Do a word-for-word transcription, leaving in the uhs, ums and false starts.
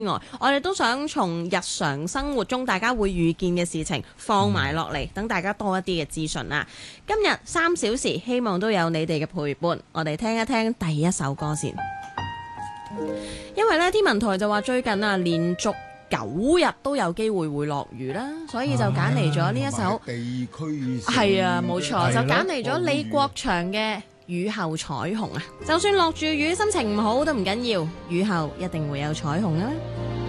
外，我哋都想從日常生活中大家會遇見嘅事情放埋落嚟，等大家多一啲嘅資訊啦。今日三小時，希望都有你哋嘅陪伴。我哋聽一聽第一首歌先，因為咧天文台就話最近啊連續九日都有機會會落雨啦，所以就揀嚟咗呢一首地區係啊，冇錯，就揀嚟咗李國祥祥嘅雨後彩虹啊！就算落住雨，心情唔好都唔緊要，雨後一定會有彩虹啊！